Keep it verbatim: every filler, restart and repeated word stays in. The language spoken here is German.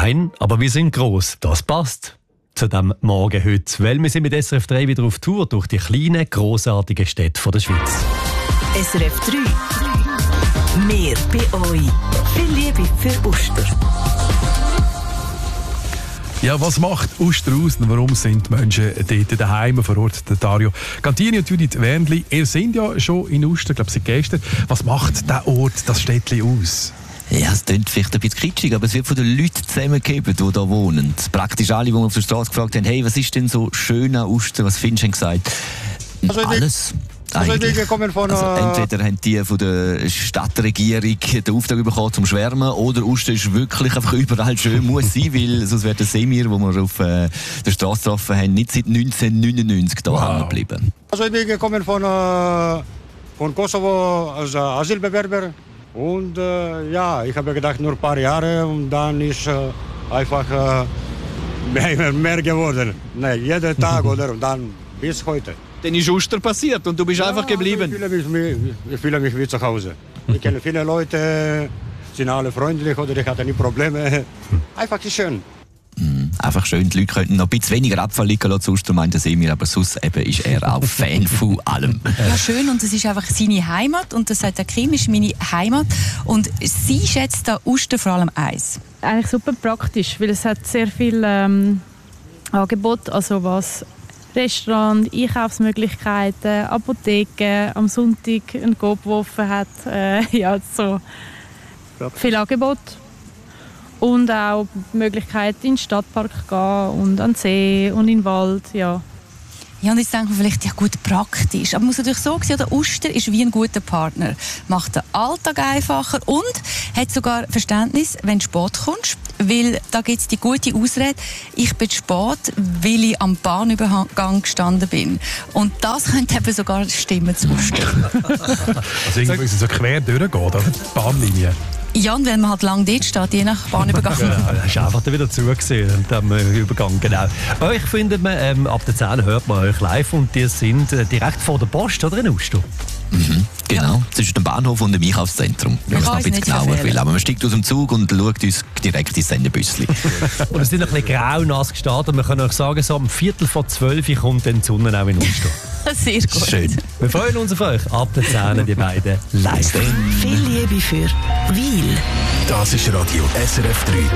klein, aber wir sind gross. Das passt zu diesem Morgen heute, weil wir sind mit S R F drei wieder auf Tour durch die kleinen, grossartigen Städte der Schweiz. S R F drei. Mehr bei euch. Viel Liebe für Uster. Ja, was macht Uster aus und warum sind die Menschen dort daheim vor Ort? Der Dario Cantini und Judith Wernli, ihr seid ja schon in Uster, ich glaube seit gestern. Was macht dieser Ort, das Städtchen aus? Ja, es klingt vielleicht ein bisschen kitschig, aber es wird von den Leuten zusammengegeben, die hier wohnen. Praktisch alle, die wir auf der Straße gefragt haben, hey, was ist denn so schön an Uster, was findest du, haben gesagt? Also Alles. Also die gekommen von, also entweder haben die von der Stadtregierung den Auftrag bekommen zum Schwärmen, oder Uster ist wirklich einfach überall schön, muss sein, weil sonst wäre der Semir, den wir auf äh, der Straße getroffen haben, nicht seit neunzehnhundertneunundneunzig da wow. hängen geblieben. Also ich bin gekommen von, äh, von Kosovo als äh, Asylbewerber und äh, ja, ich habe gedacht nur ein paar Jahre und dann ist äh, einfach äh, mehr, mehr geworden. Nee, jeden Tag oder und dann bis heute. Dann ist Uster passiert und du bist ja, einfach geblieben. Ich fühle, mich, ich fühle mich wie zu Hause. Ich kenne viele Leute, sind alle freundlich oder ich hatte nie Probleme. Einfach schön. Mm, einfach schön, die Leute könnten noch ein bisschen weniger Abfall liegen lassen zu Uster, meint Semir, aber sonst eben ist er auch Fan von allem. Ja, schön, und es ist einfach seine Heimat und das sagt der Kim, ist meine Heimat und sie schätzt da Uster vor allem eins. Eigentlich super praktisch, weil es hat sehr viel ähm, Angebot, also was Restaurant, Einkaufsmöglichkeiten, Apotheken, am Sonntag einen Coop offen hat, äh, ja, so viel Angebot. Und auch die Möglichkeit, in den Stadtpark zu gehen und an den See und in den Wald, ja. Ja, und jetzt denkt man vielleicht, ja gut, praktisch. Aber man muss natürlich so sehen, der Uster ist wie ein guter Partner. Macht den Alltag einfacher und hat sogar Verständnis, wenn du spät kommst. Weil da gibt es die gute Ausrede, ich bin spät, weil ich am Bahnübergang gestanden bin. Und das könnte eben sogar stimmen zu Uster. Also irgendwie müssen so quer durchgehen, oder? Die Bahnlinie. Ja, und wenn man halt lang dort steht, je nach Bahnübergang. Ja, das ist einfach wieder zugesehen, am Übergang, genau. Euch findet man, ähm, ab der zehn hört man euch live und die sind äh, direkt vor der Post, oder in Uster? Mhm, genau, ja. Zwischen dem Bahnhof und dem Einkaufszentrum, wenn man es noch ein bisschen genauer will. Aber man steigt aus dem Zug und schaut uns direkt ins Sendebüssli. Und es sind ein bisschen grau nass gestartet. Wir können euch sagen, so um Viertel vor zwölf kommt dann die Sonne auch in Uster. Sehr gut. Schön. Wir freuen uns auf euch. Ab der zehn, die beiden live. Viel Liebe für Wil. Das ist Radio S R F drei.